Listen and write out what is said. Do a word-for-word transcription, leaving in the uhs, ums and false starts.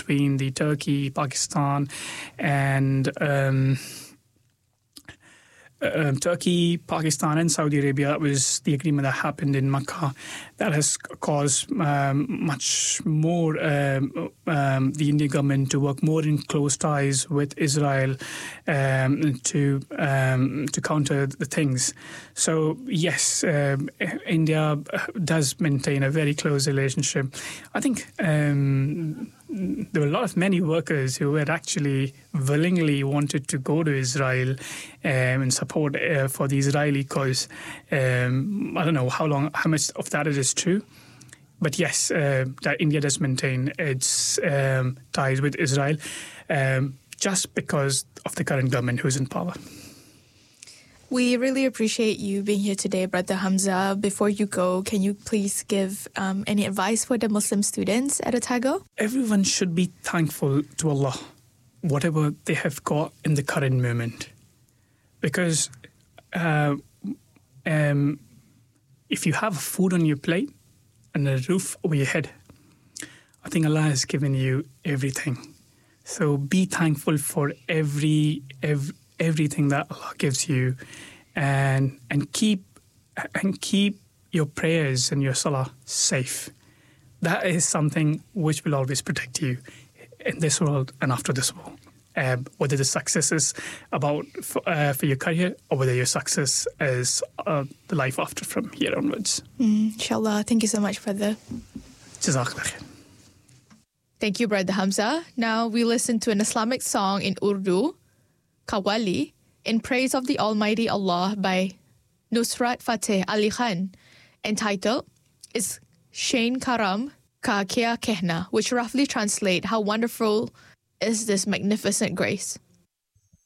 between the Turkey, Pakistan, and um, uh, Turkey, Pakistan, and Saudi Arabia. That was the agreement that happened in Makkah. That has caused um, much more um, um, the Indian government to work more in close ties with Israel um, to um, to counter the things. So yes, um, India does maintain a very close relationship. I think um, there were a lot of many workers who had actually willingly wanted to go to Israel um, and support uh, for the Israeli cause. Um, I don't know how long, how much of that it is true. But yes, uh, that India does maintain its um, ties with Israel um, just because of the current government who's in power. We really appreciate you being here today, Brother Hamza. Before you go, can you please give um, any advice for the Muslim students at Otago? Everyone should be thankful to Allah, whatever they have got in the current moment. Because uh, um, if you have food on your plate and a roof over your head, I think Allah has given you everything. So be thankful for every every everything that Allah gives you, and and keep and keep your prayers and your salah safe. That is something which will always protect you in this world and after this world. Um, whether the success is about for, uh, for your career, or whether your success is uh, the life after from here onwards. Mm, inshallah. Thank you so much, brother. Jazakallah khair. Thank you, Brother Hamza. Now we listen to an Islamic song in Urdu, Qawwali, in praise of the Almighty Allah by Nusrat Fateh Ali Khan, entitled Is Shain Karam Ka Kya Kehna, which roughly translate, how wonderful is this magnificent grace.